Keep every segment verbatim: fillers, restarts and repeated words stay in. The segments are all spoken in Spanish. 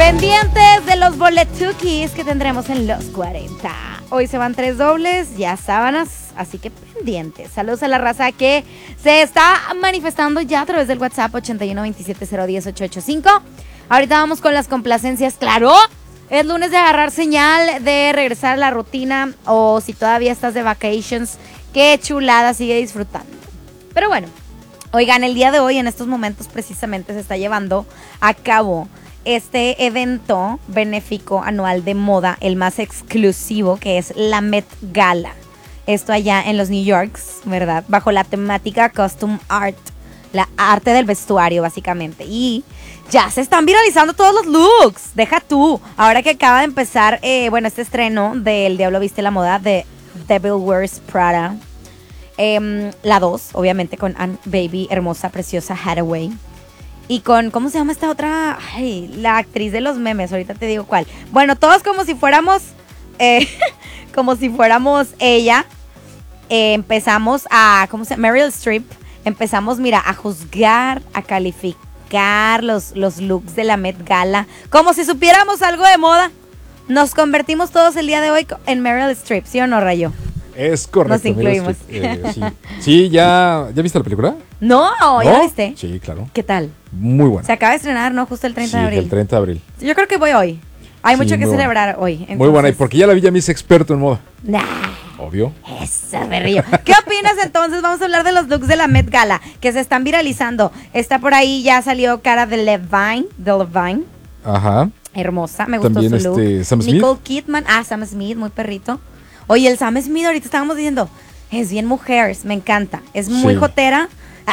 Pendientes de los boletukis que tendremos en los cuarenta. Hoy se van tres dobles, ya sábanas, así que pendientes. Saludos a la raza que se está manifestando ya a través del WhatsApp ochenta y uno veintisiete cero diez ocho ocho cinco. Ahorita vamos con las complacencias, claro. Es lunes de agarrar señal, de regresar a la rutina, o si todavía estás de vacations, qué chulada, sigue disfrutando. Pero bueno, oigan, el día de hoy, en estos momentos precisamente, se está llevando a cabo este evento benéfico anual de moda, el más exclusivo, que es la Met Gala. Esto allá en los New Yorks, ¿verdad? Bajo la temática Costume Art, la arte del vestuario, básicamente. Y ya se están viralizando todos los looks. Deja tú. Ahora que acaba de empezar, eh, bueno, este estreno del Diablo Viste la Moda, de Devil Wears Prada. Eh, la dos, obviamente, con Anne Baby, hermosa, preciosa Hathaway. Y con, ¿cómo se llama esta otra? Ay, la actriz de los memes, ahorita te digo cuál. Bueno, todos como si fuéramos, eh, como si fuéramos ella. Eh, empezamos a, ¿cómo se llama? Meryl Streep. Empezamos, mira, a juzgar, a calificar los, los looks de la Met Gala. Como si supiéramos algo de moda. Nos convertimos todos el día de hoy en Meryl Streep, ¿sí o no, Rayo? Es correcto. Nos incluimos. Eh, sí, sí ¿ya, ¿ya viste la película? No, ¿ya ¿No? viste? Sí, claro. ¿Qué tal? Muy buena. Se acaba de estrenar, ¿no? Justo el treinta sí, de abril. el treinta de abril. Yo creo que voy hoy. Hay sí, mucho que celebrar buena. hoy. Entonces... Muy buena, y porque ya la vi, ya me hice experto en moda. Nah. Obvio. Eso, berrillo. ¿Qué opinas entonces? Vamos a hablar de los looks de la Met Gala, que se están viralizando. Está por ahí, ya salió cara de Levine, de Levine. Ajá. Hermosa, me gustó También su look. este, Sam Smith. Nicole Kidman, ah, Sam Smith, muy perrito. Oye, el Sam Smith, ahorita estábamos diciendo, es bien mujeres, me encanta. Es muy Sí. jotera,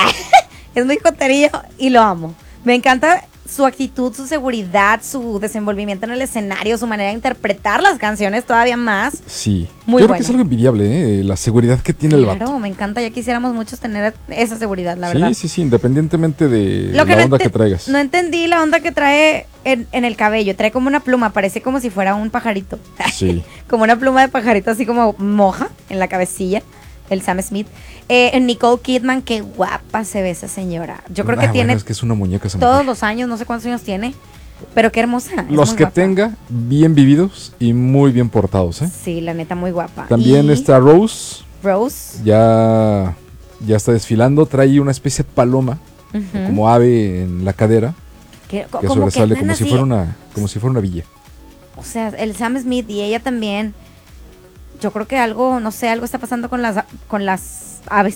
es muy joterillo y lo amo. Me encanta su actitud, su seguridad, su desenvolvimiento en el escenario, su manera de interpretar las canciones todavía más. Sí. Muy Yo creo buena. que es algo envidiable, ¿eh? La seguridad que tiene el vato. Claro, me encanta, ya quisiéramos muchos tener esa seguridad, la verdad. Sí, sí, sí, independientemente de Lo que la no onda ente- que traigas. No entendí la onda que trae en, en el cabello. Trae como una pluma, parece como si fuera un pajarito. Sí. Como una pluma de pajarito, así como moja en la cabecilla. El Sam Smith. Eh, Nicole Kidman, qué guapa se ve esa señora. Yo creo Ah, que bueno, tiene es que es una muñeca esa todos mujer. los años, no sé cuántos años tiene, pero qué hermosa. es Los muy que guapa. tenga, bien vividos y muy bien portados, ¿eh? Sí, la neta, muy guapa. También Y está Rose, Rose. ya, ya está desfilando, trae una especie de paloma, Ujú. como ave en la cadera, que, co- que como sobresale que como andan si así. fuera una, como si fuera una villa. O sea, el Sam Smith y ella también. Yo creo que algo, no sé, algo está pasando con las con las aves.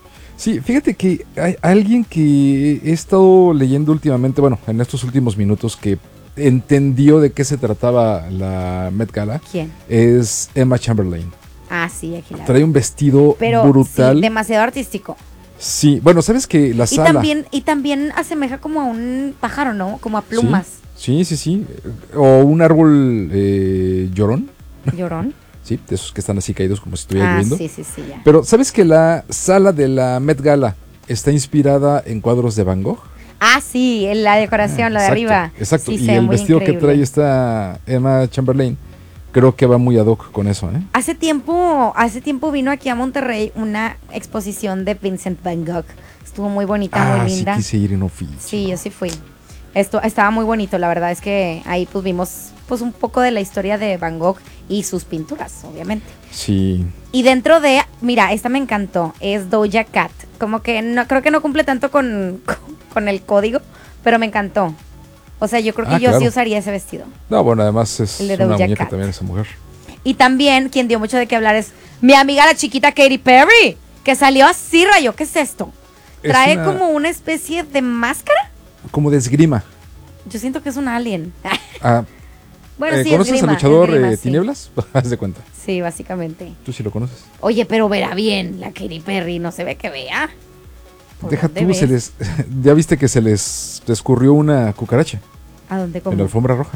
Sí, fíjate que hay alguien que he estado leyendo últimamente, bueno, en estos últimos minutos, que entendió de qué se trataba la Met Gala, ¿Quién? es Emma Chamberlain. Ah, sí, aquí la Trae un vestido Pero brutal. sí, demasiado artístico. Sí, bueno, sabes que la Y sala. también, y también asemeja como a un pájaro, ¿no? Como a plumas. Sí, sí, sí. O un árbol eh, llorón. Llorón. Sí, de esos que están así caídos como si estuviera Ah, lloviendo. sí, sí, sí, ya. Pero ¿sabes que la sala de la Met Gala está inspirada en cuadros de Van Gogh? Ah, sí, en la decoración, la de Exacto, arriba. Exacto, Sí, y se ve el muy vestido que increíble. trae esta Emma Chamberlain creo que va muy ad hoc con eso, ¿eh? Hace tiempo, hace tiempo vino aquí a Monterrey una exposición de Vincent Van Gogh. Estuvo muy bonita, ah, muy linda. sí quise ir en oficio. Sí, yo sí fui. Esto estaba muy bonito, la verdad es que ahí pues vimos pues un poco de la historia de Van Gogh y sus pinturas, obviamente. Sí. Y dentro de, mira, esta me encantó, es Doja Cat. Como que no creo que no cumple tanto con, con, con el código, pero me encantó. O sea, yo creo que Ah, yo claro. sí usaría ese vestido. No, bueno, además es El de una Doja muñeca Cat. también esa mujer. Y también, quien dio mucho de qué hablar es mi amiga la chiquita Katy Perry, que salió así, Rayo, ¿qué es esto? Es Trae una- como una especie de máscara. Como de esgrima. Yo siento que es un alien. Ah, Bueno, eh, sí, ¿conoces esgrima, al luchador esgrima, eh, sí. Tinieblas? Haz de cuenta. Sí, básicamente. Tú sí lo conoces. Oye, pero verá bien, la Katy Perry no se ve que vea. ¿Por Deja dónde tú, se ves? les, ya viste que se les escurrió una cucaracha ¿A dónde en como? la alfombra roja.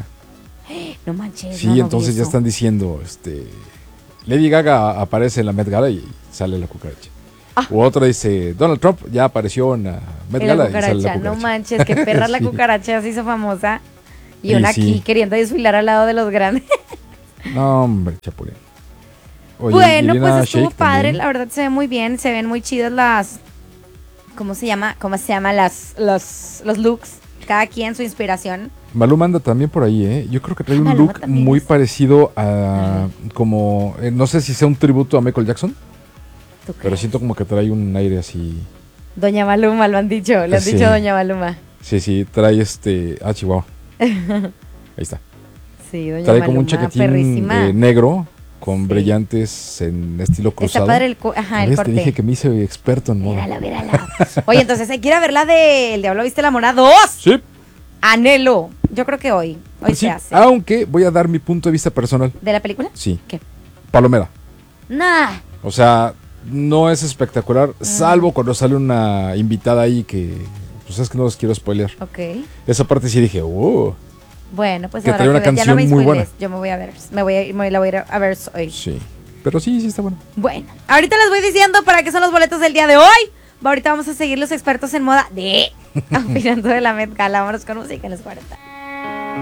No manches. Sí, no, no vi entonces ya eso. están diciendo, este, Lady Gaga aparece en la Met Gala y sale la cucaracha. Ah. U otra dice, Donald Trump ya apareció en la Met Y la Gala y sale la cucaracha, cucaracha. no manches, que perra la Sí. cucaracha se hizo famosa. Y Y una sí. aquí queriendo desfilar al lado de los grandes. No, hombre, chapulín. Oye, Bueno, Irina pues estuvo Shayk padre, también. la verdad se ve muy bien, se ven muy chidas las, ¿cómo se llama? ¿Cómo se llama? Las, los, los looks, cada quien su inspiración. Maluma anda también por ahí, ¿eh? Yo creo que trae un Maluma look también muy es- parecido a, como, eh, no sé si sea un tributo a Michael Jackson, ¿Tú pero crees? siento como que trae un aire así. Doña Maluma, lo han dicho, le han Sí. dicho Doña Maluma. Sí, sí, trae este, ah, chihuahua. Ahí está. Sí, Doña Trae Maluma, como un chaquetín perrísima. eh, negro con Sí. brillantes en estilo Está cruzado. padre el, co- ajá, el ¿Ves? corte. Te dije que me hice experto en moda. Mírala, mírala. Oye, entonces hay que ir a ver la de El Diablo Viste la Mona dos. Sí. Anhelo. Yo creo que hoy. Hoy Sí, se hace. aunque voy a dar mi punto de vista personal. ¿De la película? Sí. ¿Qué? Palomera. Nah. O sea, no es espectacular, Mm. salvo cuando sale una invitada ahí que, pues es que no los quiero spoilear. Ok. Esa parte sí dije, uh, Bueno, pues Que habrá trae una ver. Ya no canción me muy spoilees. buena. Yo me voy a ver. Me voy a ir, me la voy a ir a ver hoy. sí. Pero sí, sí está bueno. Bueno, ahorita les voy diciendo para qué son los boletos del día de hoy. Ahorita vamos a seguir los expertos en moda de opinando de la Met Gala. Vámonos con música en los cuarenta.